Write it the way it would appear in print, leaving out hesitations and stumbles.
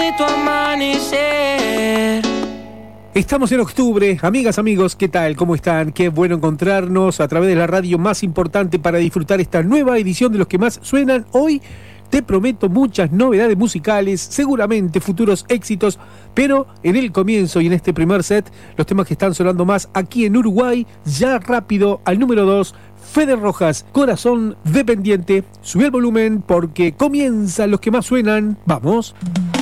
bonito amanecer. Estamos en octubre, amigas, amigos, ¿qué tal? ¿Cómo están? Qué bueno encontrarnos a través de la radio más importante para disfrutar esta nueva edición de los que más suenan. Hoy te prometo muchas novedades musicales, seguramente futuros éxitos, pero en el comienzo y en este primer set, los temas que están sonando más aquí en Uruguay, ya rápido al número 2, Fede Rojas, Corazón Dependiente. Sube el volumen porque comienzan los que más suenan. ¡Vamos!